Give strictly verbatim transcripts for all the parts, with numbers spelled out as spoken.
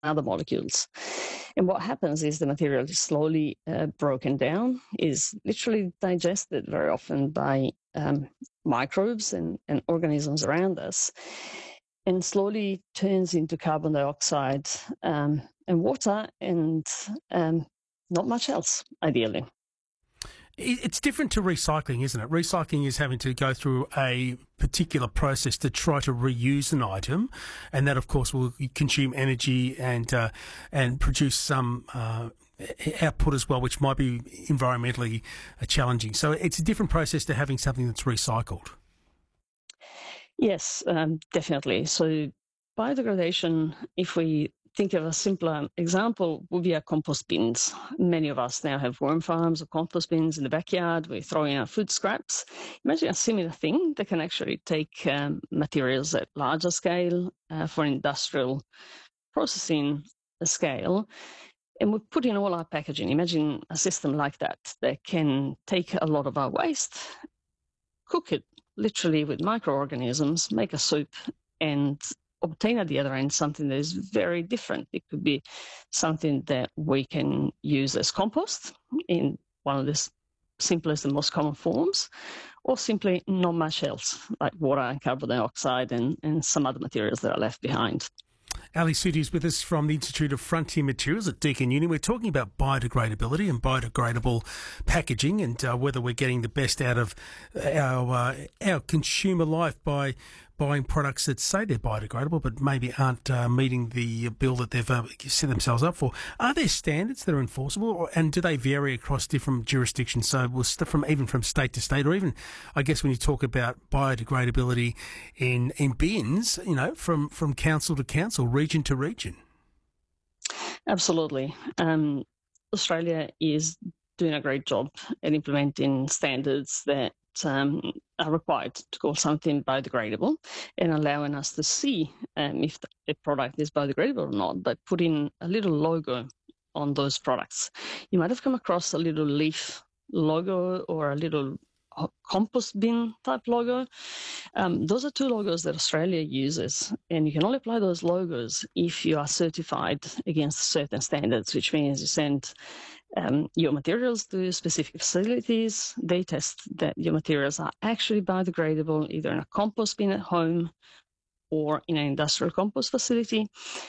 other molecules. And what happens is the material is slowly uh, broken down, is literally digested very often by um, microbes and, and organisms around us, and slowly turns into carbon dioxide um, and water and um, not much else, ideally. It's different to recycling, isn't it? Recycling is having to go through a particular process to try to reuse an item, and that, of course, will consume energy and uh, and produce some uh, output as well, which might be environmentally challenging. So it's a different process to having something that's recycled. Yes, um, definitely. So biodegradation, if we think of a simpler example, would be our compost bins. Many of us now have worm farms or compost bins in the backyard. We throw in our food scraps. Imagine a similar thing that can actually take um, materials at larger scale uh, for industrial processing scale, and we put in all our packaging. Imagine a system like that that can take a lot of our waste, cook it literally with microorganisms, make a soup, and obtain at the other end something that is very different. It could be something that we can use as compost in one of the simplest and most common forms, or simply not much else, like water and carbon dioxide and, and some other materials that are left behind. Ali Suttie is with us from the Institute of Frontier Materials at Deakin Uni. We're talking about biodegradability and biodegradable packaging, and uh, whether we're getting the best out of our uh, our consumer life by buying products that say they're biodegradable but maybe aren't uh, meeting the bill that they've uh, set themselves up for. Are there standards that are enforceable, or, and do they vary across different jurisdictions? So we'll st- from even from state to state, or even, I guess, when you talk about biodegradability in in bins, you know, from, from council to council, region to region. Absolutely. Um, Australia is doing a great job at implementing standards that um, are required to call something biodegradable, and allowing us to see um, if the product is biodegradable or not, by putting a little logo on those products. You might have come across a little leaf logo or a little compost bin type logo. Um, those are two logos that Australia uses, and you can only apply those logos if you are certified against certain standards, which means you send um, your materials to specific facilities. They test that your materials are actually biodegradable, either in a compost bin at home or in an industrial compost facility,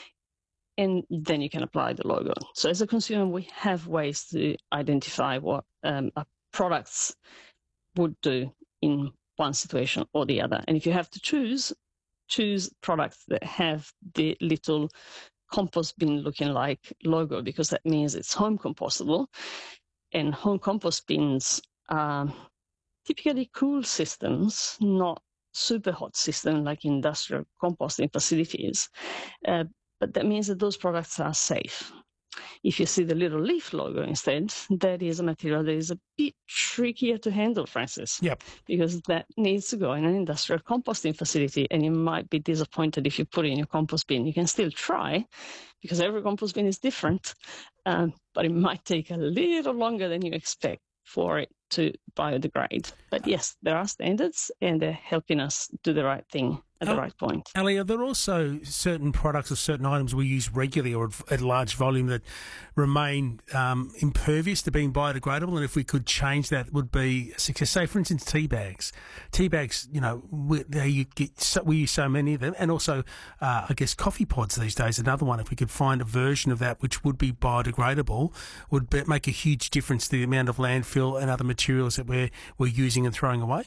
and then you can apply the logo. So as a consumer, we have ways to identify what um, a products would do in one situation or the other. And if you have to choose, choose products that have the little compost bin looking like logo, because that means it's home compostable. And home compost bins are typically cool systems, not super hot systems like industrial composting facilities. Uh, but that means that those products are safe. If you see the little leaf logo instead, that is a material that is a bit trickier to handle, Francis. Yep. Because that needs to go in an industrial composting facility, and you might be disappointed if you put it in your compost bin. You can still try, because every compost bin is different, um, but it might take a little longer than you expect for it to biodegrade. But yes, there are standards, and they're helping us do the right thing at the right point. Ali, are there also certain products or certain items we use regularly or at large volume that remain um, impervious to being biodegradable? And if we could change that, would be a success. Say, for instance, tea bags. Tea bags, you know, we, they, you get so, we use so many of them. And also, uh, I guess, coffee pods these days, another one. If we could find a version of that which would be biodegradable, would be, make a huge difference to the amount of landfill and other materials that we're, we're using and throwing away.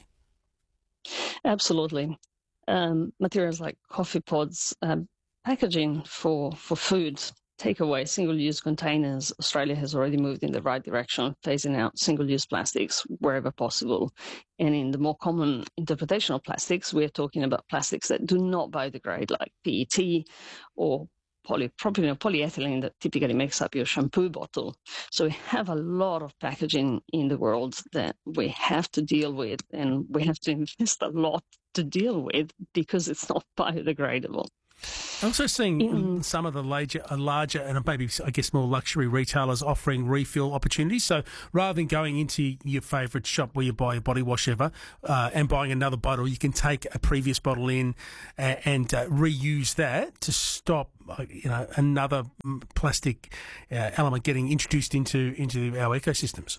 Absolutely. Um, materials like coffee pods, um, packaging for, for food, takeaway, single-use containers. Australia has already moved in the right direction, phasing out single-use plastics wherever possible. And in the more common interpretation of plastics, we're talking about plastics that do not biodegrade, like P E T or polypropylene or polyethylene that typically makes up your shampoo bottle. So we have a lot of packaging in the world that we have to deal with, and we have to invest a lot to deal with because it's not biodegradable. I'm also seeing in, some of the larger, larger and maybe, I guess, more luxury retailers offering refill opportunities. So rather than going into your favourite shop where you buy your body wash ever uh, and buying another bottle, you can take a previous bottle in and, and uh, reuse that to stop you know, another plastic uh, element getting introduced into into our ecosystems?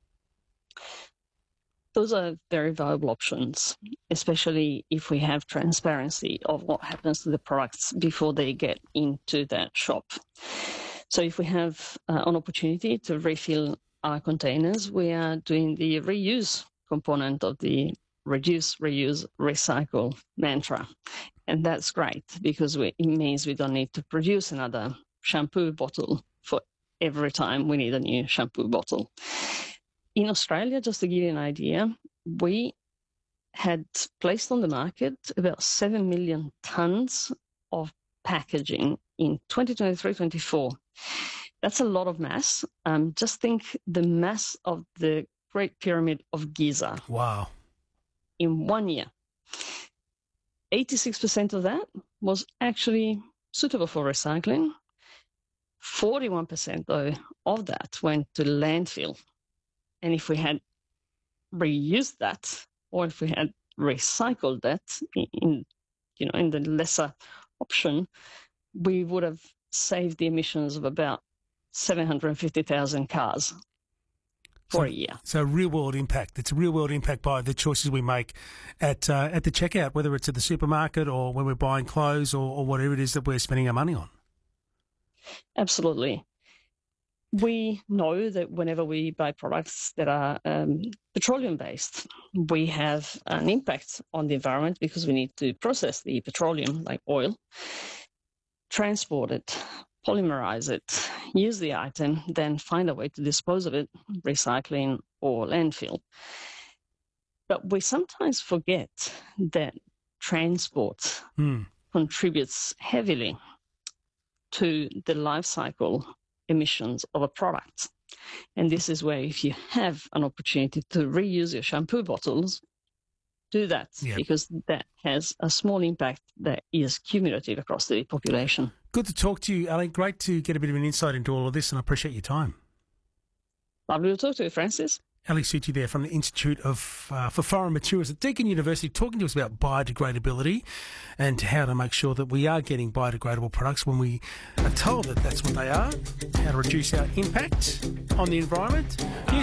Those are very valuable options, especially if we have transparency of what happens to the products before they get into that shop. So if we have uh, an opportunity to refill our containers, we are doing the reuse component of the reduce, reuse, recycle mantra. And that's great because we, it means we don't need to produce another shampoo bottle for every time we need a new shampoo bottle. In Australia, just to give you an idea, we had placed on the market about seven million tonnes of packaging in twenty twenty-three twenty-four. That's a lot of mass. Um, just think the mass of the Great Pyramid of Giza. Wow. In one year. eighty-six percent of that was actually suitable for recycling. forty-one percent, though, of that went to landfill. And if we had reused that, or if we had recycled that in, you know, in the lesser option, we would have saved the emissions of about seven hundred fifty thousand cars for so, a year. So real world impact. It's a real world impact by the choices we make at uh, at the checkout, whether it's at the supermarket or when we're buying clothes or, or whatever it is that we're spending our money on. Absolutely. We know that whenever we buy products that are um, petroleum-based, we have an impact on the environment because we need to process the petroleum, like oil, transport it, polymerize it, use the item, then find a way to dispose of it, recycling or landfill. But we sometimes forget that transport mm. contributes heavily to the life cycle emissions of a product. And this is where if you have an opportunity to reuse your shampoo bottles, do that, yep. because that has a small impact that is cumulative across the population. Good to talk to you, Ali. Great to get a bit of an insight into all of this, and I appreciate your time. Lovely to talk to you, Francis. Ali Suchi there from the Institute of uh, for Foreign Materials at Deakin University, talking to us about biodegradability and how to make sure that we are getting biodegradable products when we are told that that's what they are, how to reduce our impact on the environment. Use